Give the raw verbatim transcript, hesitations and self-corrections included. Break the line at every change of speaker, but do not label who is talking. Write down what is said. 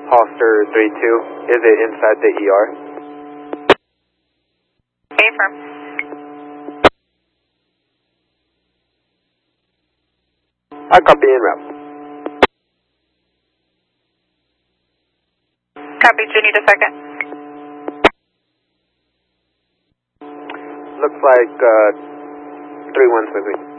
Holster three two, is it inside the E R?
Affirm.
I copy in route.
Copy, do you need a second?
Looks like uh, three one six.